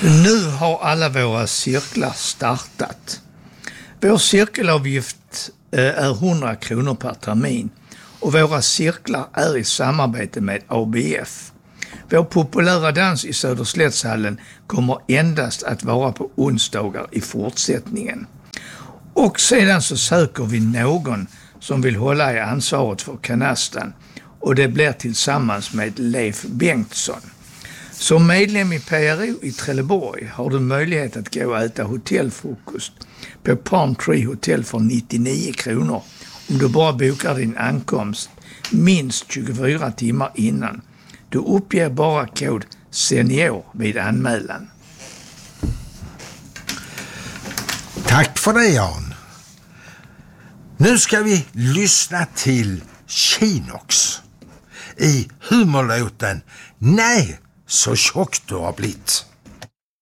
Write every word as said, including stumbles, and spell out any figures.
Nu har alla våra cirklar startat. Vår cirkelavgift är hundra kronor per termin och våra cirklar är i samarbete med A B F. Vår populära dans i Söderslättshallen kommer endast att vara på onsdagar i fortsättningen. Och sedan så söker vi någon som vill hålla i ansvaret för kanastan och det blir tillsammans med Leif Bengtsson. Som medlem i P R O i Trelleborg har du möjlighet att gå och äta hotellfrukost på Palm Tree Hotel för nittionio kronor om du bara bokar din ankomst minst tjugofyra timmar innan. Du uppger bara kod senior vid anmälan. Tack för det, Jan. Nu ska vi lyssna till Chinox i humorlåten Nej, så tjock du har blivit.